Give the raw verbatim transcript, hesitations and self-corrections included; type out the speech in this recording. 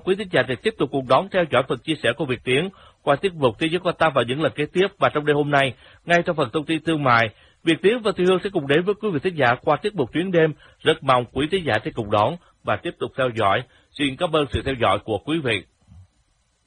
Quý thính giả sẽ tiếp tục cùng đón theo dõi phần chia sẻ của Việt Tiến qua tiết mục Thế giới quan tâm vào những lần kế tiếp. Và trong đêm hôm nay, ngay trong phần thông tin thương mại, Việt Tiến và Thùy Hương sẽ cùng đến với quý vị thính giả qua tiết mục Chuyến đêm. Rất mong quý thính giả sẽ cùng đón và tiếp tục theo dõi. Xin cảm ơn sự theo dõi của quý vị.